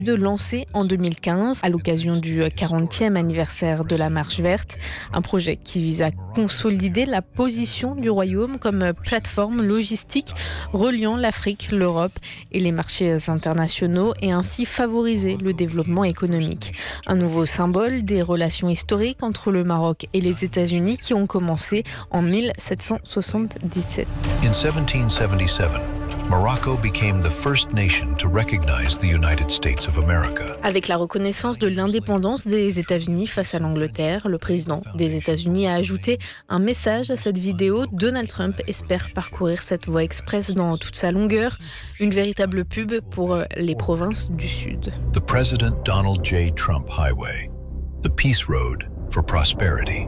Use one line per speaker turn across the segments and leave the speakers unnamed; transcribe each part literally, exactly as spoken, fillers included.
de lancer en deux mille quinze à l'occasion du quarantième anniversaire de la Marche verte, un projet qui vise à consolider la position du Royaume comme plateforme logistique reliant l'Afrique, l'Europe et les marchés internationaux et ainsi favoriser le développement économique. Un nouveau symbole des relations historiques entre le Maroc et les États-Unis qui ont commencé en mille sept cent soixante-dix-sept.
In seventeen seventy-seven, Morocco became the first nation to recognize the United States of America.
Avec la reconnaissance de l'indépendance des États-Unis face à l'Angleterre, le président des États-Unis a ajouté un message à cette vidéo. Donald Trump espère parcourir cette voie express dans toute sa longueur, une véritable pub pour les provinces du Sud.
The President Donald J. Trump Highway, the Peace Road for Prosperity.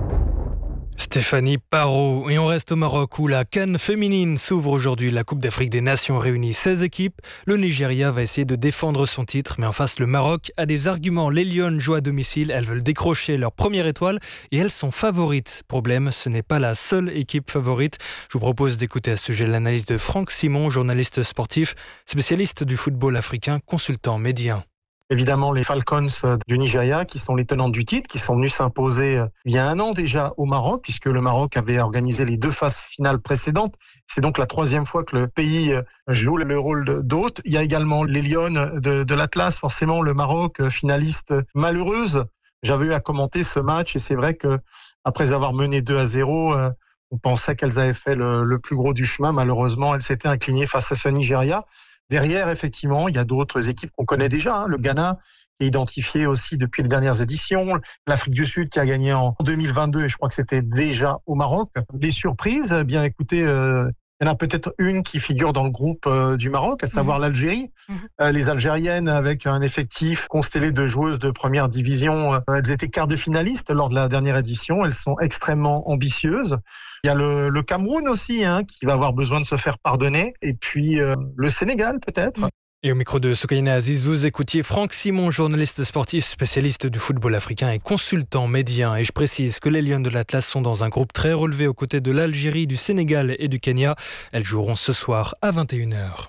Stéphanie Parot. Et on reste au Maroc où la CAN féminine s'ouvre aujourd'hui. La Coupe d'Afrique des Nations réunit seize équipes. Le Nigeria va essayer de défendre son titre, mais en face le Maroc a des arguments. Les Lionnes jouent à domicile, elles veulent décrocher leur première étoile et elles sont favorites. Problème, ce n'est pas la seule équipe favorite. Je vous propose d'écouter à ce sujet l'analyse de Franck Simon, journaliste sportif, spécialiste du football africain, consultant média.
Évidemment, les Falcons du Nigeria, qui sont les tenants du titre, qui sont venus s'imposer il y a un an déjà au Maroc, puisque le Maroc avait organisé les deux phases finales précédentes. C'est donc la troisième fois que le pays joue le rôle d'hôte. Il y a également les Lionnes de, de l'Atlas, forcément le Maroc, finaliste malheureuse. J'avais eu à commenter ce match et c'est vrai que après avoir mené deux à zéro, on pensait qu'elles avaient fait le, le plus gros du chemin. Malheureusement, elles s'étaient inclinées face à ce Nigeria. Derrière, effectivement, il y a d'autres équipes qu'on connaît déjà. Hein. Le Ghana, qui est identifié aussi depuis les dernières éditions. L'Afrique du Sud, qui a gagné en deux mille vingt-deux, et je crois que c'était déjà au Maroc. Les surprises, eh bien écoutez, euh, il y en a peut-être une qui figure dans le groupe euh, du Maroc, à savoir mmh. l'Algérie. Mmh. Euh, les Algériennes, avec un effectif constellé de joueuses de première division, euh, elles étaient quart de finalistes lors de la dernière édition. Elles sont extrêmement ambitieuses. Il y a le, le Cameroun aussi, hein, qui va avoir besoin de se faire pardonner. Et puis euh, le Sénégal, peut-être.
Et au micro de Soukaina Aziz, vous écoutiez Franck Simon, journaliste sportif, spécialiste du football africain et consultant média. Et je précise que les Lions de l'Atlas sont dans un groupe très relevé aux côtés de l'Algérie, du Sénégal et du Kenya. Elles joueront ce soir à vingt et une heures.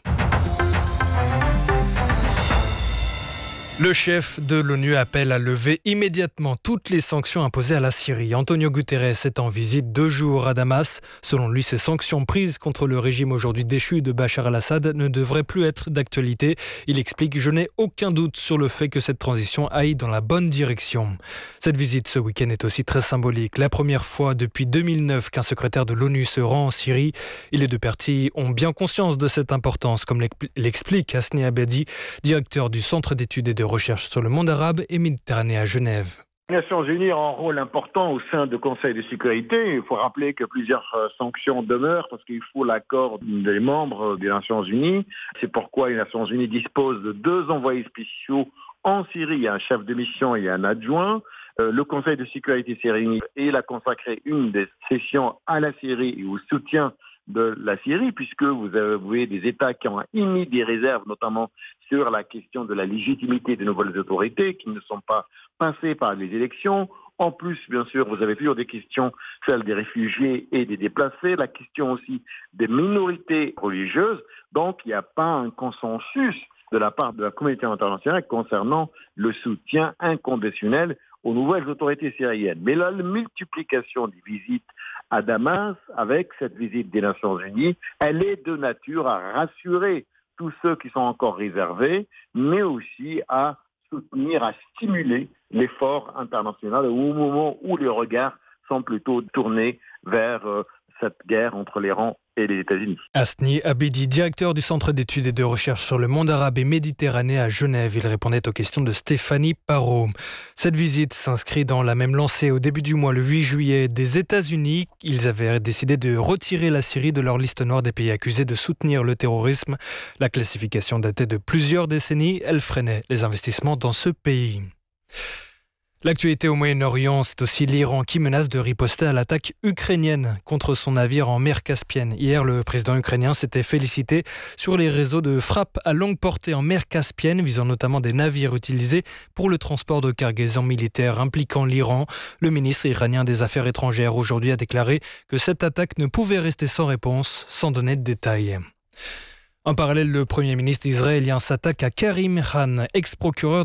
Le chef de l'ONU appelle à lever immédiatement toutes les sanctions imposées à la Syrie. Antonio Guterres est en visite deux jours à Damas. Selon lui, ces sanctions prises contre le régime aujourd'hui déchu de Bachar al-Assad ne devraient plus être d'actualité. Il explique « Je n'ai aucun doute sur le fait que cette transition aille dans la bonne direction ». Cette visite ce week-end est aussi très symbolique. La première fois depuis deux mille neuf qu'un secrétaire de l'ONU se rend en Syrie. Et les deux parties ont bien conscience de cette importance, comme l'explique Hasni Abedi, directeur du Centre d'études et de recherche sur le monde arabe et méditerranéen à Genève.
Les Nations Unies ont un rôle important au sein du Conseil de sécurité. Il faut rappeler que plusieurs sanctions demeurent parce qu'il faut l'accord des membres des Nations Unies. C'est pourquoi les Nations Unies disposent de deux envoyés spéciaux en Syrie, un chef de mission et un adjoint. Le Conseil de sécurité s'est réuni et il a consacré une des sessions à la Syrie et au soutien de la Syrie, puisque vous avez des États qui ont émis des réserves, notamment sur la question de la légitimité des nouvelles autorités, qui ne sont pas passées par les élections. En plus, bien sûr, vous avez toujours des questions, celles des réfugiés et des déplacés, la question aussi des minorités religieuses. Donc, il n'y a pas un consensus de la part de la communauté internationale concernant le soutien inconditionnel aux nouvelles autorités syriennes. Mais la multiplication des visites à Damas, avec cette visite des Nations Unies, elle est de nature à rassurer tous ceux qui sont encore réservés, mais aussi à soutenir, à stimuler l'effort international au moment où les regards sont plutôt tournés vers euh, cette guerre entre l'Iran et les États-Unis.
Hasni Abedi, directeur du Centre d'études et de recherche sur le monde arabe et méditerranéen à Genève. Il répondait aux questions de Stéphanie Parot. Cette visite s'inscrit dans la même lancée au début du mois, le huit juillet, des États-Unis. Ils avaient décidé de retirer la Syrie de leur liste noire des pays accusés de soutenir le terrorisme. La classification datait de plusieurs décennies. Elle freinait les investissements dans ce pays. L'actualité au Moyen-Orient, c'est aussi l'Iran qui menace de riposter à l'attaque ukrainienne contre son navire en mer Caspienne. Hier, le président ukrainien s'était félicité sur les réseaux de frappe à longue portée en mer Caspienne, visant notamment des navires utilisés pour le transport de cargaisons militaires impliquant l'Iran. Le ministre iranien des Affaires étrangères aujourd'hui a déclaré que cette attaque ne pouvait rester sans réponse, sans donner de détails. En parallèle, le Premier ministre israélien s'attaque à Karim Khan, ex-procureur